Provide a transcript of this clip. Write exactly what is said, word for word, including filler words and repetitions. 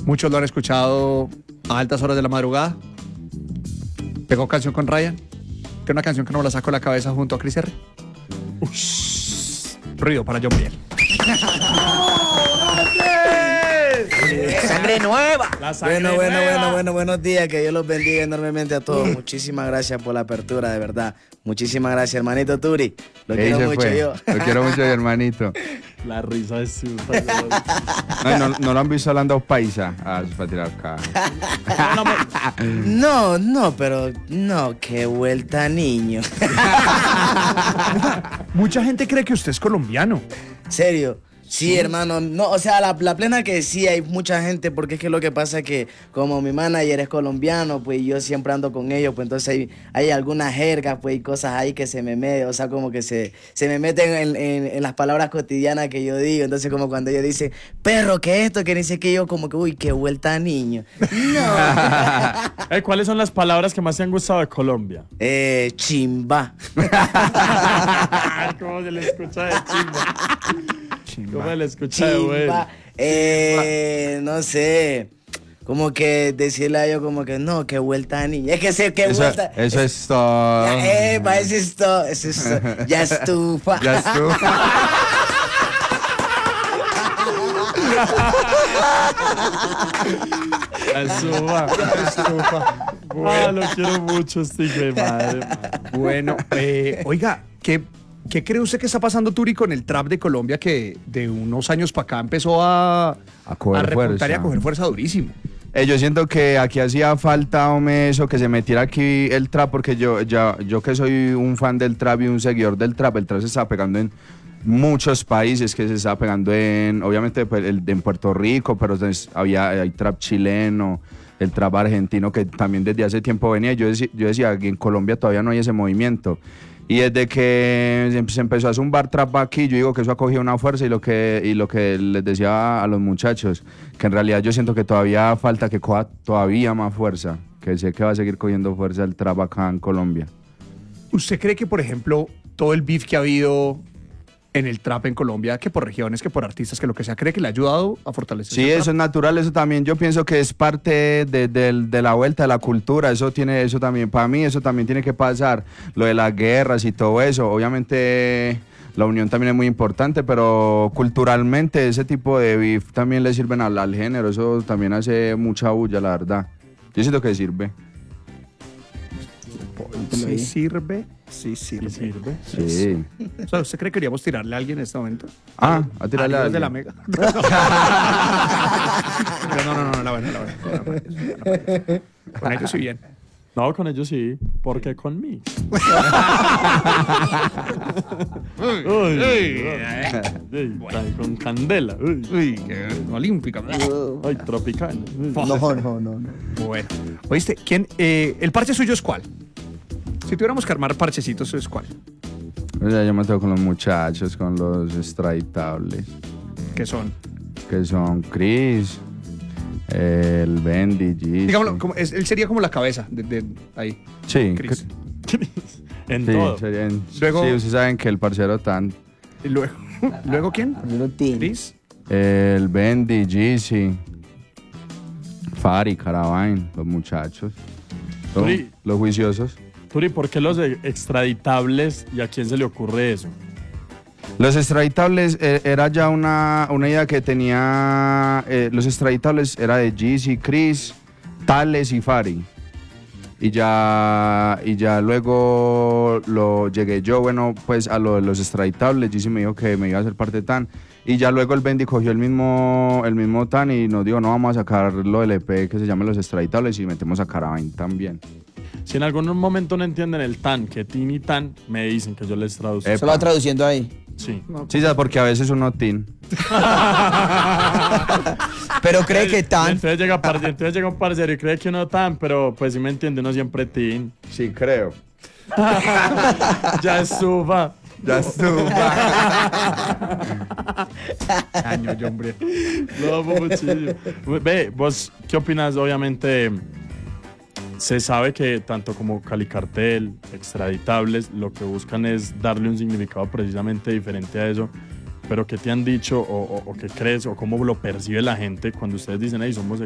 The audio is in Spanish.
Muchos lo han escuchado a altas horas de la madrugada. Pegó canción con Ryan. Que es una canción que no me la saco de la cabeza junto a Chris R. Ush. Ruido para John Briel. ¡Sangre nueva! La sangre bueno, bueno, nueva. bueno, bueno, buenos días. Que Dios los bendiga enormemente a todos. Muchísimas gracias por la apertura, de verdad. Muchísimas gracias, hermanito Turi. Lo Ey, quiero se mucho fue. yo. Lo quiero mucho, hermanito. La risa es su. No, no, no lo han visto hablando paisa. Ah, es para tirar acá. No, no, pero no, qué vuelta, niño. Mucha gente cree que usted es colombiano. ¿Serio? Sí, hermano, no, o sea, la, la plena que sí hay mucha gente, porque es que lo que pasa es que como mi manager es colombiano, pues yo siempre ando con ellos, pues entonces hay, hay algunas jergas, pues y cosas ahí que se me meten, o sea, como que se, se me meten en, en, en las palabras cotidianas que yo digo, entonces como cuando ellos dicen, perro, ¿qué es esto? Que dice que yo como que, uy, qué vuelta niño. No. Eh, ¿Cuáles son las palabras que más te han gustado de Colombia? eh, chimba. ¿Cómo se le escucha de chimba? ¿Cómo se le escucha de bueno? Chimba. Eh, no sé. Como que decirle a ellos como que no, qué vuelta niña. Es que sé qué Eso, vuelta. eso es todo. Ya, eh, pa, eso es todo. Eso es todo. Ya estufa. Ya estufa. Estufa, estufa. Ah, lo quiero mucho, este hijo de madre. Bueno, eh, oiga, ¿qué, ¿qué cree usted que está pasando, Turi, con el trap de Colombia que de unos años para acá empezó a, A coger a repuntar fuerza. y a coger fuerza durísimo? Eh, yo siento que aquí hacía falta, hombre, eso, que se metiera aquí el trap, porque yo, ya, yo que soy un fan del trap y un seguidor del trap, el trap se está pegando en muchos países, que se está pegando en, obviamente, pues, el, en Puerto Rico, pero entonces había hay trap chileno, el trap argentino, que también desde hace tiempo venía. Yo, deci- yo decía que en Colombia todavía no hay ese movimiento. Y desde que se- se empezó a zumbar trap aquí, yo digo que eso ha cogido una fuerza y lo que, y lo que les decía a los muchachos, que en realidad yo siento que todavía falta que coja todavía más fuerza, que sé que va a seguir cogiendo fuerza el trap acá en Colombia. ¿Usted cree que, por ejemplo, todo el beef que ha habido en el trap en Colombia, que por regiones, que por artistas, que lo que sea, cree que le ha ayudado a fortalecer Sí, el eso trap? es natural, eso también yo pienso que es parte de, de- de la vuelta de la cultura, eso tiene, eso también, para mí eso también tiene que pasar, lo de las guerras y todo eso, obviamente la unión también es muy importante, pero culturalmente ese tipo de beef también le sirven al, al género, eso también hace mucha bulla, la verdad, yo siento que sirve. Sí sirve, sí sirve. ¿Sí sirve? Sí. O sea, ¿usted cree que queríamos tirarle a alguien en este momento? Ah, a tirarle a Amigos de la alguien. Mega. No, no, no, no, la buena, la buena. la buena. Con ellos sí bien. No, con ellos sí. ¿Por qué conmigo? Uy, uy, tan con candela. Uy, Uy, qué olímpica. ay, tropical. Uy. No, no, no, no. Bueno, oíste, ¿quién? Eh, ¿el parche suyo es cuál? Si tuviéramos que armar parchecitos, ¿es cuál? O sea, yo me tengo con los muchachos, con los extraditables, ¿Qué son? que son Chris, el Bendy, G. Digámoslo, como- es- él sería como la cabeza de, de ahí. Sí, Chris. En sí, todo. serían- Luego- sí, ustedes saben que el parcero tan, Y luego, ¿luego quién? Rutina. Chris. el Bendy, Jeezy, Fari, Caravain, los muchachos, los, Turi. los juiciosos. Turi, ¿por qué los extraditables y a quién se le ocurre eso? Los extraditables eh, era ya una, una idea que tenía, eh, los extraditables era de Jeezy, Chris, Tales y Fari. Y ya, y ya luego lo llegué yo, bueno, pues a lo de los extraditables. Jeezy me dijo que me iba a hacer parte de Tan. Y ya luego el Bendy cogió el mismo, el mismo Tan y nos dijo, no, vamos a sacar lo del E P que se llama Los Extraditables y metemos a Caravain también. Si en algún momento no entienden el tan, que tin y tan, me dicen que yo les traduzco. Epa. Se va traduciendo ahí. Sí. Sí, ¿sabes? Porque a veces uno Tin. Pero cree que tan. Entonces llega, parce- entonces llega un parcero y cree que uno tan, pero pues sí me entiende, uno siempre tin. Sí, creo. Ya suba. Ya estuvo. Año, yo, hombre. Lo amo muchísimo. Ve, vos, ¿qué opinas? Obviamente, se sabe que tanto como Cali Cartel, extraditables, lo que buscan es darle un significado precisamente diferente a eso. Pero ¿qué te han dicho o, o, o qué crees o cómo lo percibe la gente cuando ustedes dicen, hey, somos